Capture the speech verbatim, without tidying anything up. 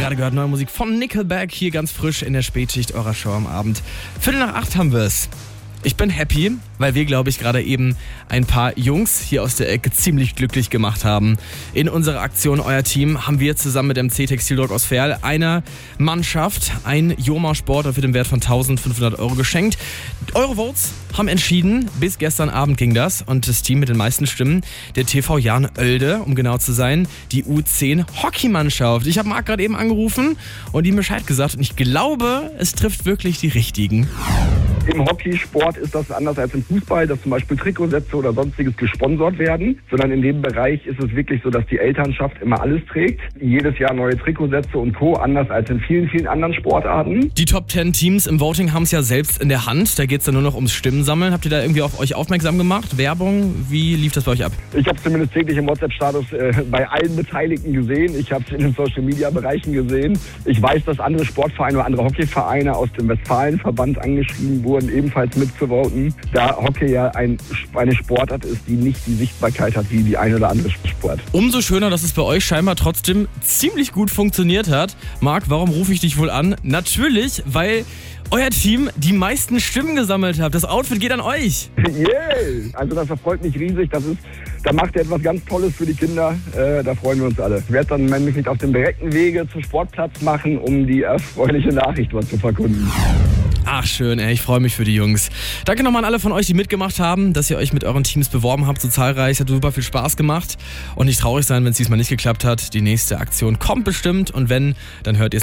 gerade gehört, neue Musik von Nickelback, hier ganz frisch in der Spätschicht eurer Show am Abend. Viertel nach acht haben wir es. Ich bin happy, weil wir, glaube ich, gerade eben ein paar Jungs hier aus der Ecke ziemlich glücklich gemacht haben. In unserer Aktion Euer Team haben wir zusammen mit dem C Textildruck aus Verl einer Mannschaft ein Joma-Sport auf dem Wert von eintausendfünfhundert Euro geschenkt. Eure Votes haben entschieden, bis gestern Abend ging das, und das Team mit den meisten Stimmen, der T V Jan Oelde, um genau zu sein, die U zehn Hockeymannschaft. Ich habe Marc gerade eben angerufen und ihm Bescheid gesagt, und ich glaube, es trifft wirklich die Richtigen. Im Hockeysport ist das anders als im Fußball, dass zum Beispiel Trikotsätze oder sonstiges gesponsert werden, sondern in dem Bereich ist es wirklich so, dass die Elternschaft immer alles trägt. Jedes Jahr neue Trikotsätze und Co., anders als in vielen, vielen anderen Sportarten. Die Top zehn Teams im Voting haben es ja selbst in der Hand, da geht es dann nur noch ums Stimmensammeln. Habt ihr da irgendwie auf euch aufmerksam gemacht? Werbung, wie lief das bei euch ab? Ich habe es zumindest täglich im WhatsApp-Status äh, bei allen Beteiligten gesehen. Ich habe es in den Social-Media-Bereichen gesehen. Ich weiß, dass andere Sportvereine oder andere Hockeyvereine aus dem Westfalenverband angeschrieben wurden, ebenfalls mitzuvoten, da Hockey ja ein, eine Sportart ist, die nicht die Sichtbarkeit hat wie die eine oder andere Sport. Umso schöner, dass es bei euch scheinbar trotzdem ziemlich gut funktioniert hat. Marc, warum rufe ich dich wohl an? Natürlich, weil euer Team die meisten Stimmen gesammelt hat. Das Outfit geht an euch. Yeah! Also das erfreut mich riesig. Das ist, da macht ihr etwas ganz Tolles für die Kinder. Äh, da freuen wir uns alle. Ich werde dann nämlich nicht auf dem direkten Wege zum Sportplatz machen, um die erfreuliche Nachricht mal zu verkünden. Ach schön, ey, ich freue mich für die Jungs. Danke nochmal an alle von euch, die mitgemacht haben, dass ihr euch mit euren Teams beworben habt, so zahlreich. Es hat super viel Spaß gemacht. Und nicht traurig sein, wenn es diesmal nicht geklappt hat. Die nächste Aktion kommt bestimmt, und wenn, dann hört ihr